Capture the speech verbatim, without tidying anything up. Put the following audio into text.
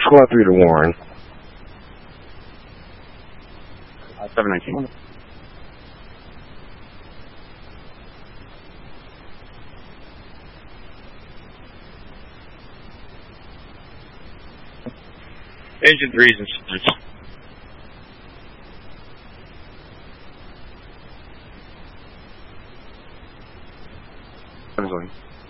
Squad three to Warren. Uh, seven nineteen. Engine threes and six. Seven